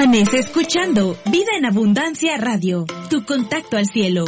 Amanece escuchando Vida en Abundancia Radio, tu contacto al cielo.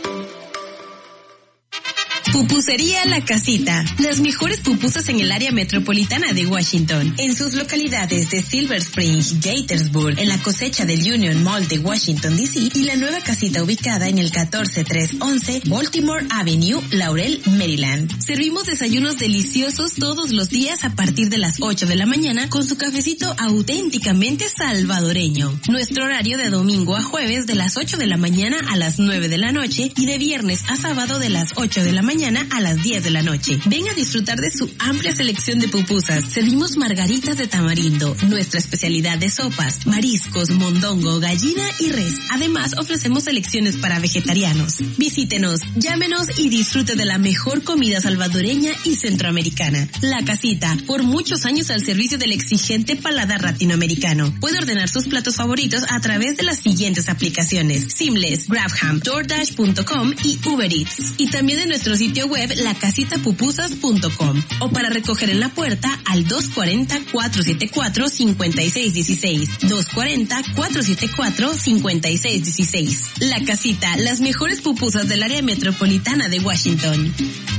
Pupusería La Casita. Las mejores pupusas en el área metropolitana de Washington. En sus localidades de Silver Spring, Gaithersburg, en la cosecha del Union Mall de Washington, D.C. y la nueva casita ubicada en el 14311 Baltimore Avenue, Laurel, Maryland. Servimos desayunos deliciosos todos los días a partir de las 8 de la mañana con su cafecito auténticamente salvadoreño. Nuestro horario de domingo a jueves de las 8 de la mañana a las 9 de la noche y de viernes a sábado de las 8 de la mañana a las 10 de la noche. Ven a disfrutar de su amplia selección de pupusas. Servimos margaritas de tamarindo, nuestra especialidad de sopas, mariscos, mondongo, gallina y res. Además, ofrecemos selecciones para vegetarianos. Visítenos, llámenos y disfrute de la mejor comida salvadoreña y centroamericana. La Casita, por muchos años al servicio del exigente paladar latinoamericano. Puede ordenar sus platos favoritos a través de las siguientes aplicaciones: Seamless, Grabham, DoorDash.com y Uber Eats. Y también de nuestro sitio web lacasitapupusas.com o para recoger en la puerta al 240-474-5616. 240-474-5616. La Casita, las mejores pupusas del área metropolitana de Washington.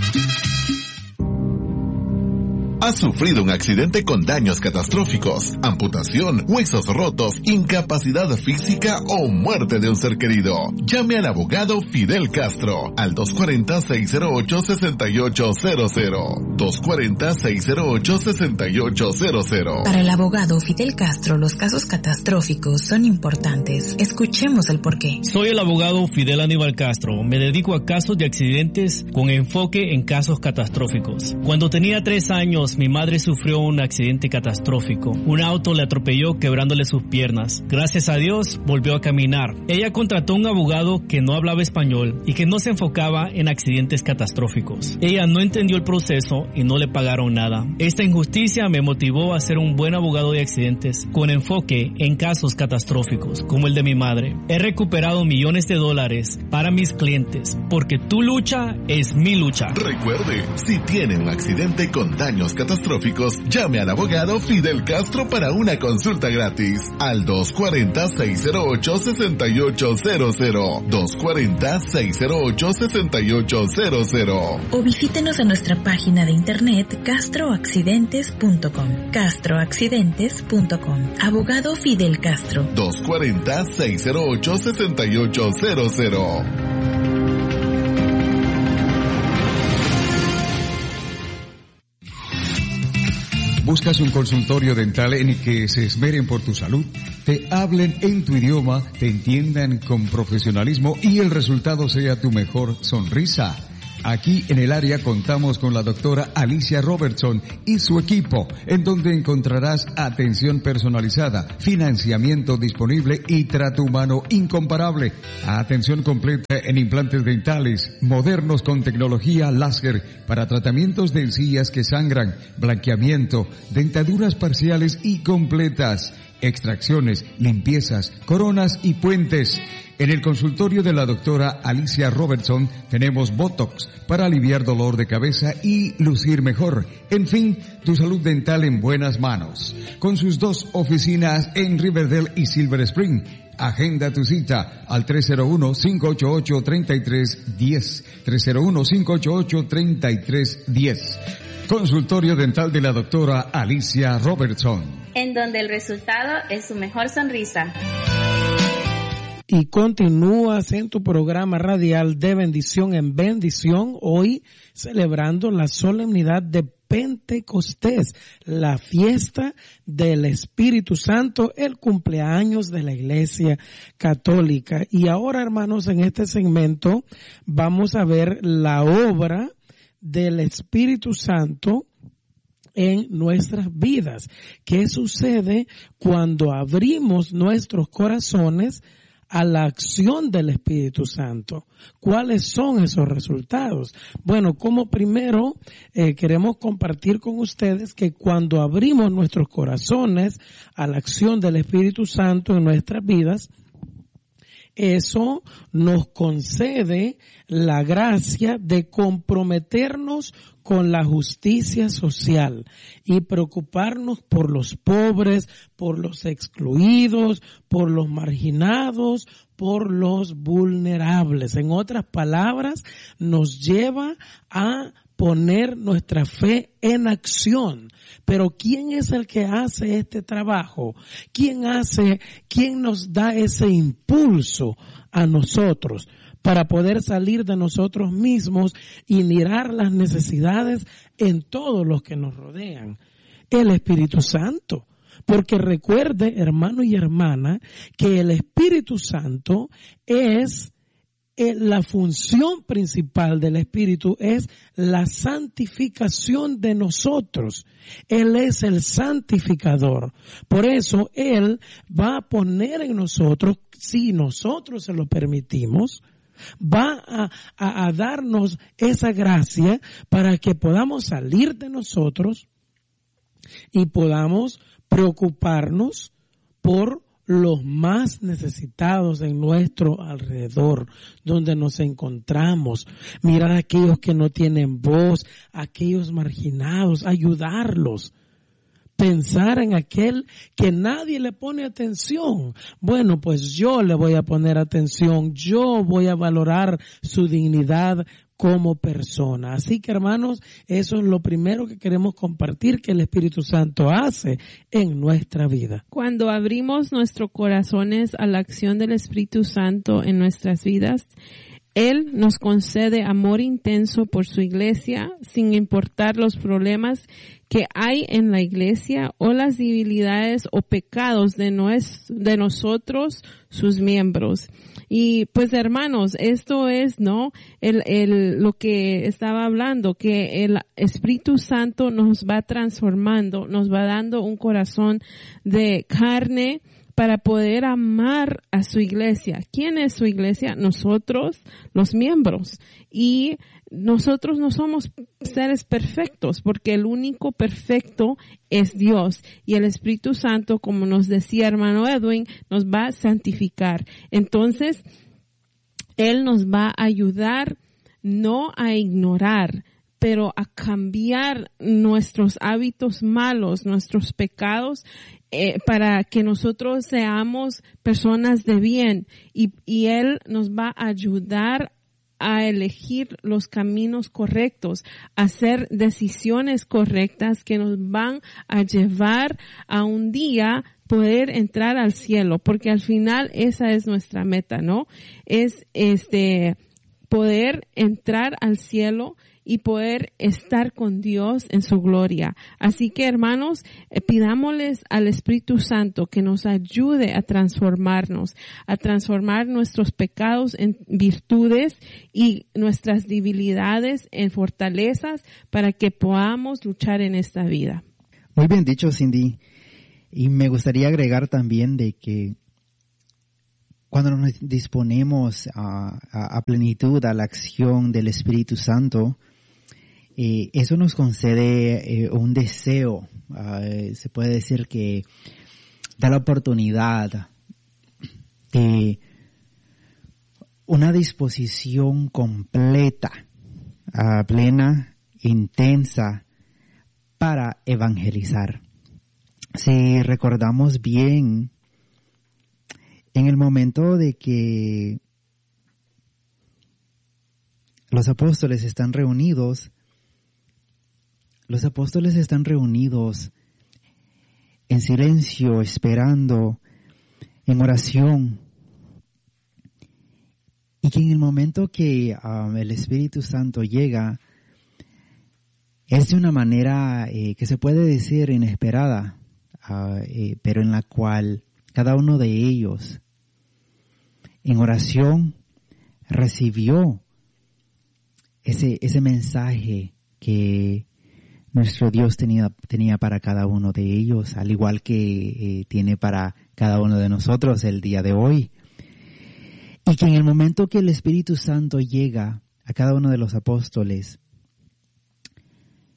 ¿Has sufrido un accidente con daños catastróficos, amputación, huesos rotos, incapacidad física o muerte de un ser querido? Llame al abogado Fidel Castro al 240-608-6800. 240-608-6800. Para el abogado Fidel Castro, los casos catastróficos son importantes. Escuchemos el porqué. Soy el abogado Fidel Aníbal Castro. Me dedico a casos de accidentes con enfoque en casos catastróficos. Cuando tenía 3 años, mi madre sufrió un accidente catastrófico. Un auto le atropelló quebrándole sus piernas. Gracias a Dios, volvió a caminar. Ella contrató un abogado que no hablaba español y que no se enfocaba en accidentes catastróficos. Ella no entendió el proceso y no le pagaron nada. Esta injusticia me motivó a ser un buen abogado de accidentes con enfoque en casos catastróficos, como el de mi madre. He recuperado millones de dólares para mis clientes, porque tu lucha es mi lucha. Recuerde, si tiene un accidente con daños catastróficos, llame al abogado Fidel Castro para una consulta gratis al 240-608-6800. 240-608-6800. O visítenos en nuestra página de internet castroaccidentes.com. castroaccidentes.com. Abogado Fidel Castro. 240-608-6800. ¿Buscas un consultorio dental en el que se esmeren por tu salud? Te hablen en tu idioma, te entiendan con profesionalismo y el resultado sea tu mejor sonrisa. Aquí en el área contamos con la doctora Alicia Robertson y su equipo, en donde encontrarás atención personalizada, financiamiento disponible y trato humano incomparable. Atención completa en implantes dentales, modernos con tecnología láser para tratamientos de encías que sangran, blanqueamiento, dentaduras parciales y completas, extracciones, limpiezas, coronas y puentes. En el consultorio de la doctora Alicia Robertson tenemos Botox para aliviar dolor de cabeza y lucir mejor. En fin, tu salud dental en buenas manos. Con sus 2 oficinas en Riverdale y Silver Spring. Agenda tu cita al 301-588-3310. 301-588-3310. Consultorio dental de la doctora Alicia Robertson. En donde el resultado es su mejor sonrisa. Y continúas en tu programa radial de bendición en bendición, hoy celebrando la solemnidad de Pentecostés, la fiesta del Espíritu Santo, el cumpleaños de la Iglesia Católica. Y ahora, hermanos, en este segmento vamos a ver la obra del Espíritu Santo en nuestras vidas. ¿Qué sucede cuando abrimos nuestros corazones a la acción del Espíritu Santo? ¿Cuáles son esos resultados? Bueno, como primero queremos compartir con ustedes que cuando abrimos nuestros corazones a la acción del Espíritu Santo en nuestras vidas, Eso nos concede la gracia de comprometernos con la justicia social y preocuparnos por los pobres, por los excluidos, por los marginados, por los vulnerables. En otras palabras, nos lleva a poner nuestra fe en acción. Pero ¿quién es el que hace este trabajo? ¿Quién nos da ese impulso a nosotros para poder salir de nosotros mismos y mirar las necesidades en todos los que nos rodean? El Espíritu Santo. Porque recuerde, hermano y hermana, que el Espíritu Santo es la función principal del Espíritu es la santificación de nosotros. Él es el santificador. Por eso Él va a poner en nosotros, si nosotros se lo permitimos, va a darnos esa gracia para que podamos salir de nosotros y podamos preocuparnos por los más necesitados en nuestro alrededor, donde nos encontramos, mirar a aquellos que no tienen voz, a aquellos marginados, ayudarlos, pensar en aquel que nadie le pone atención. Bueno, pues yo le voy a poner atención, yo voy a valorar su dignidad como persona. Así que, hermanos, eso es lo primero que queremos compartir que el Espíritu Santo hace en nuestra vida. Cuando abrimos nuestros corazones a la acción del Espíritu Santo en nuestras vidas, Él nos concede amor intenso por su iglesia, sin importar los problemas que hay en la iglesia o las debilidades o pecados de nosotros, sus miembros. Y pues, hermanos, esto es, ¿no? Lo que estaba hablando, que el Espíritu Santo nos va transformando, nos va dando un corazón de carne para poder amar a su iglesia. ¿Quién es su iglesia? Nosotros, los miembros. Y nosotros no somos seres perfectos, porque el único perfecto es Dios. Y el Espíritu Santo, como nos decía hermano Edwin, nos va a santificar. Entonces, Él nos va a ayudar no a ignorar, pero a cambiar nuestros hábitos malos, nuestros pecados, para que nosotros seamos personas de bien. Y Él nos va a ayudar a elegir los caminos correctos, a hacer decisiones correctas que nos van a llevar a un día poder entrar al cielo, porque al final esa es nuestra meta, ¿no? Es poder entrar al cielo y poder estar con Dios en su gloria. Así que, hermanos, pidámosles al Espíritu Santo que nos ayude a transformarnos, a transformar nuestros pecados en virtudes y nuestras debilidades en fortalezas para que podamos luchar en esta vida. Muy bien dicho, Cindy. Y me gustaría agregar también de que cuando nos disponemos a plenitud a la acción del Espíritu Santo, eso nos concede un deseo, se puede decir que da la oportunidad de una disposición completa, plena, intensa para evangelizar. Si recordamos bien, en el momento de que los apóstoles están reunidos en silencio, esperando, en oración, y que en el momento que el Espíritu Santo llega, es de una manera que se puede decir inesperada, pero en la cual cada uno de ellos en oración recibió ese mensaje que nuestro Dios tenía para cada uno de ellos, al igual que tiene para cada uno de nosotros el día de hoy. Y que en el momento que el Espíritu Santo llega a cada uno de los apóstoles,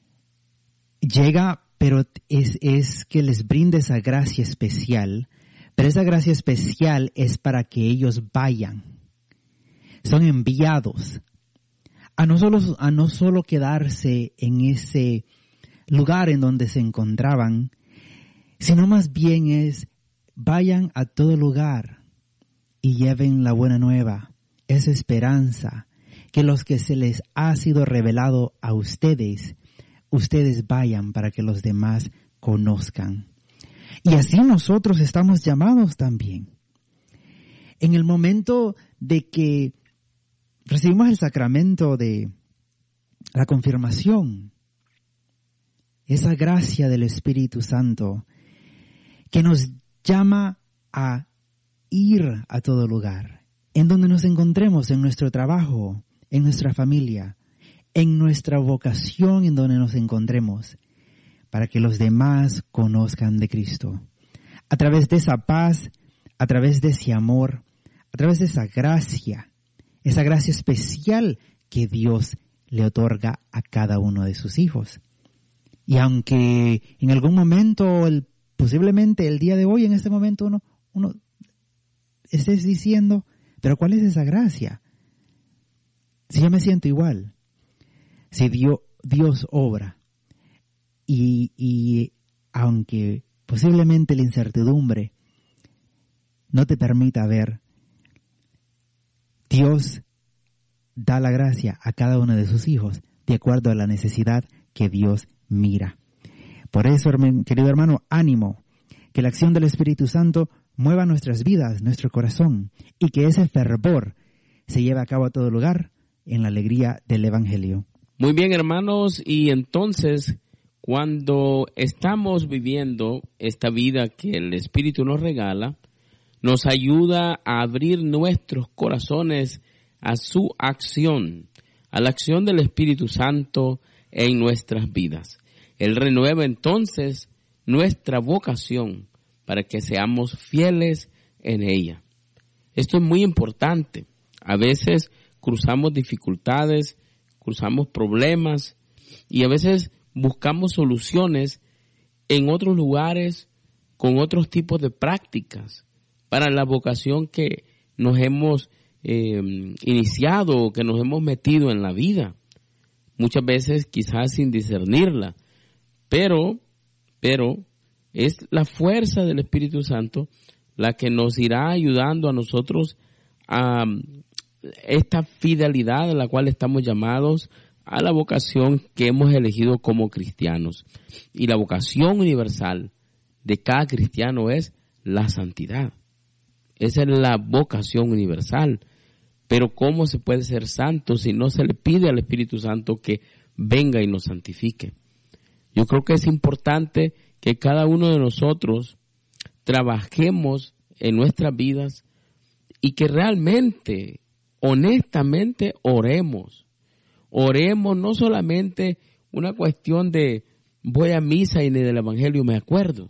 llega, pero es que les brinda esa gracia especial Pero esa gracia especial es para que ellos vayan. Son enviados a no solo quedarse en ese lugar en donde se encontraban, sino más bien vayan a todo lugar y lleven la buena nueva, esa esperanza, que los que se les ha sido revelado a ustedes vayan para que los demás conozcan. Y así nosotros estamos llamados también. En el momento de que recibimos el sacramento de la confirmación, esa gracia del Espíritu Santo que nos llama a ir a todo lugar, en donde nos encontremos, en nuestro trabajo, en nuestra familia, en nuestra vocación, en donde nos encontremos, para que los demás conozcan de Cristo. A través de esa paz, a través de ese amor, a través de esa gracia especial que Dios le otorga a cada uno de sus hijos. Y aunque en algún momento, posiblemente el día de hoy, en este momento, uno estés diciendo, pero ¿cuál es esa gracia? Si yo me siento igual, si Dios obra, y aunque posiblemente la incertidumbre no te permita ver, Dios da la gracia a cada uno de sus hijos de acuerdo a la necesidad que Dios mira. Por eso, querido hermano, ánimo, que la acción del Espíritu Santo mueva nuestras vidas, nuestro corazón, y que ese fervor se lleve a cabo a todo lugar en la alegría del Evangelio. Muy bien, hermanos, y entonces, cuando estamos viviendo esta vida que el Espíritu nos regala, nos ayuda a abrir nuestros corazones a su acción, a la acción del Espíritu Santo en nuestras vidas. Él renueva entonces nuestra vocación para que seamos fieles en ella. Esto es muy importante. A veces cruzamos dificultades, cruzamos problemas y a veces buscamos soluciones en otros lugares con otros tipos de prácticas para la vocación que nos hemos iniciado o que nos hemos metido en la vida. Muchas veces quizás sin discernirla, pero es la fuerza del Espíritu Santo la que nos irá ayudando a nosotros a esta fidelidad a la cual estamos llamados a la vocación que hemos elegido como cristianos. Y la vocación universal de cada cristiano es la santidad. Esa es la vocación universal. Pero ¿cómo se puede ser santo si no se le pide al Espíritu Santo que venga y nos santifique? Yo creo que es importante que cada uno de nosotros trabajemos en nuestras vidas y que realmente, honestamente, oremos. Oremos no solamente una cuestión de voy a misa y ni del Evangelio me acuerdo.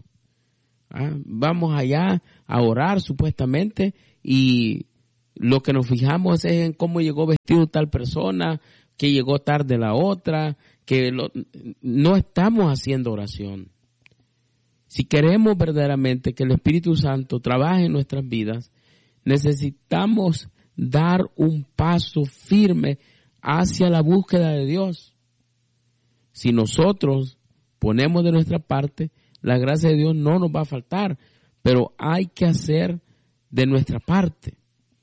Vamos allá a orar supuestamente y lo que nos fijamos es en cómo llegó vestido tal persona, que llegó tarde la otra, no estamos haciendo oración. Si queremos verdaderamente que el Espíritu Santo trabaje en nuestras vidas, necesitamos dar un paso firme hacia la búsqueda de Dios. Si nosotros ponemos de nuestra parte, la gracia de Dios no nos va a faltar, pero hay que hacer de nuestra parte.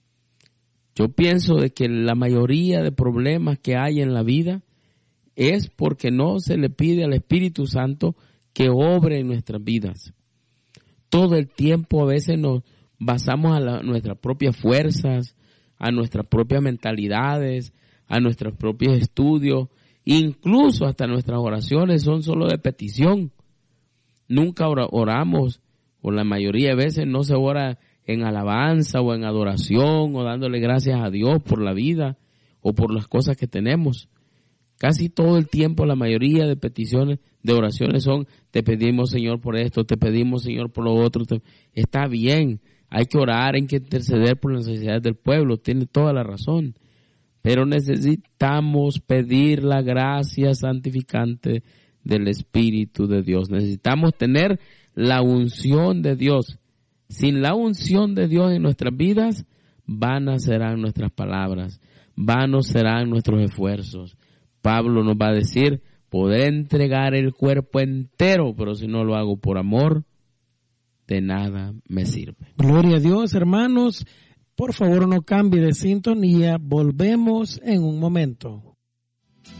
Yo pienso de que la mayoría de problemas que hay en la vida es porque no se le pide al Espíritu Santo que obre en nuestras vidas. Todo el tiempo a veces nos basamos a nuestras propias fuerzas, a nuestras propias mentalidades, a nuestros propios estudios, incluso hasta nuestras oraciones son solo de petición. Nunca oramos, o la mayoría de veces no se ora en alabanza o en adoración o dándole gracias a Dios por la vida o por las cosas que tenemos. Casi todo el tiempo la mayoría de peticiones, de oraciones son te pedimos Señor por esto, te pedimos Señor por lo otro. Está bien, hay que orar, hay que interceder por las necesidades del pueblo, tiene toda la razón. Pero necesitamos pedir la gracia santificante del Espíritu de Dios. Necesitamos tener la unción de Dios Sin la unción de Dios en nuestras vidas, vanas serán nuestras palabras, vanos serán nuestros esfuerzos. Pablo nos va a decir, podré entregar el cuerpo entero, pero si no lo hago por amor, de nada me sirve. Gloria a Dios, hermanos. Por favor, no cambie de sintonía. Volvemos en un momento.